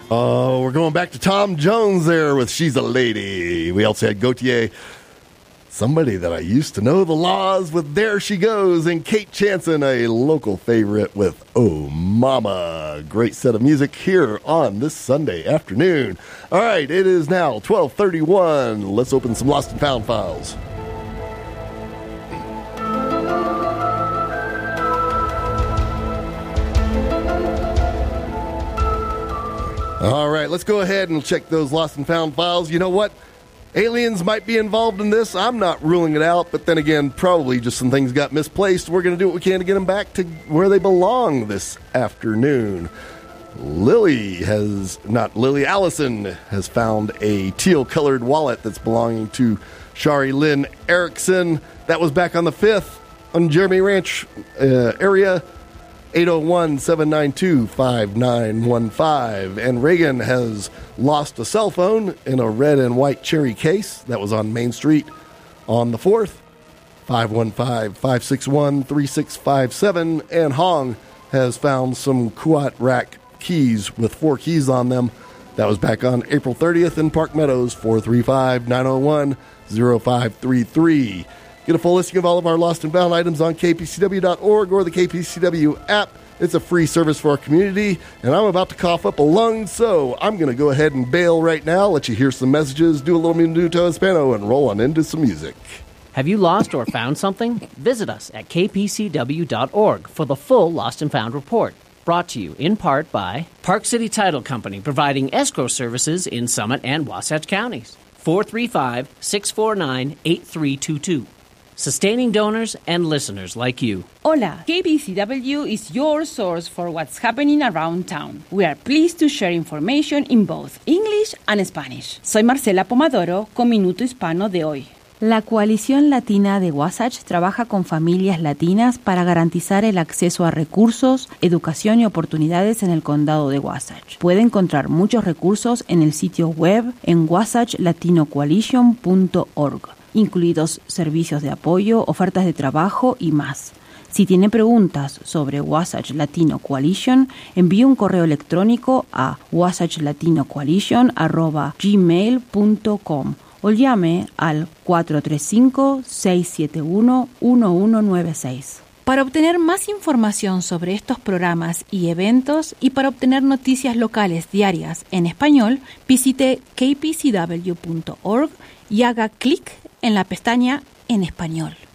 We're going back to Tom Jones there with She's a Lady. We also had Gautier, Somebody That I Used to Know the Laws with There She Goes, and Kate Chanson, a local favorite with Oh Mama. Great set of music here on this Sunday afternoon. All right, it is now 12:31. Let's open some Lost and Found files. All right, let's go ahead and check those Lost and Found files. You know what? Aliens might be involved in this. I'm not ruling it out, but then again, probably just some things got misplaced. We're going to do what we can to get them back to where they belong this afternoon. Allison has found a teal-colored wallet that's belonging to Shari Lynn Erickson. That was back on the 5th on Jeremy Ranch area. 801-792-5915. And Reagan has lost a cell phone in a red and white cherry case. That was on Main Street on the 4th. 515-561-3657. And Hong has found some Kuat rack keys with 4 keys on them. That was back on April 30th in Park Meadows. 435-901-0533. Get a full listing of all of our lost and found items on kpcw.org or the KPCW app. It's a free service for our community, and I'm about to cough up a lung, so I'm going to go ahead and bail right now, let you hear some messages, do a little minuto hispano, and roll on into some music. Have you lost or found something? Visit us at kpcw.org for the full Lost and Found report. Brought to you in part by Park City Title Company, providing escrow services in Summit and Wasatch counties. 435-649-8322. Sustaining donors and listeners like you. Hola, KPCW is your source for what's happening around town. We are pleased to share information in both English and Spanish. Soy Marcela Pomadoro con Minuto Hispano de hoy. La Coalición Latina de Wasatch trabaja con familias latinas para garantizar el acceso a recursos, educación y oportunidades en el condado de Wasatch. Puede encontrar muchos recursos en el sitio web en wasatchlatinocoalition.org, incluidos servicios de apoyo, ofertas de trabajo y más. Si tiene preguntas sobre Wasatch Latino Coalition, envíe un correo electrónico a wasatchlatinocoalition@gmail.com o llame al 435-671-1196. Para obtener más información sobre estos programas y eventos y para obtener noticias locales diarias en español, visite kpcw.org y haga clic en la pestaña En Español.